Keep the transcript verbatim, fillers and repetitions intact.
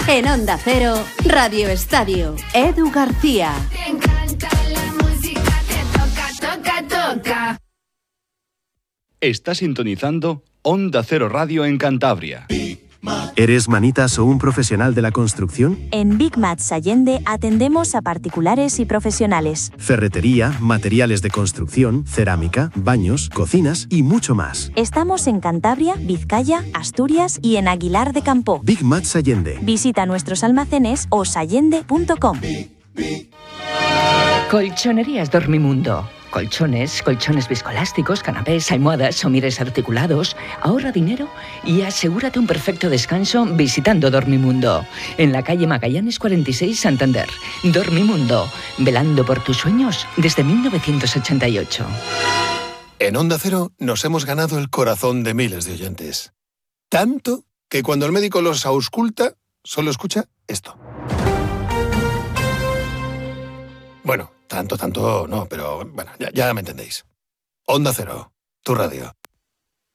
En Onda Cero, Radio Estadio, Edu García. Te encanta la música, te toca, toca, toca. Está sintonizando Onda Cero Radio en Cantabria. ¿Eres manitas o un profesional de la construcción? En Big Mats Allende atendemos a particulares y profesionales. Ferretería, materiales de construcción, cerámica, baños, cocinas y mucho más. Estamos en Cantabria, Vizcaya, Asturias y en Aguilar de Campoo. Big Mats Allende. Visita nuestros almacenes o sallende punto com. Colchonerías Dormimundo. Colchones, colchones viscoelásticos, canapés, almohadas, somieres articulados. Ahorra dinero y asegúrate un perfecto descanso visitando Dormimundo. En la calle Magallanes cuarenta y seis, Santander. Dormimundo, velando por tus sueños desde mil novecientos ochenta y ocho. En Onda Cero nos hemos ganado el corazón de miles de oyentes. Tanto que cuando el médico los ausculta, solo escucha esto. Bueno, tanto, tanto no, pero bueno, ya, ya me entendéis. Onda Cero, tu radio.